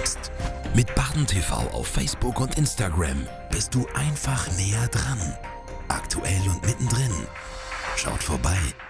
wächst. Mit Baden TV auf Facebook und Instagram bist du einfach näher dran. Aktuell und mittendrin. Schaut vorbei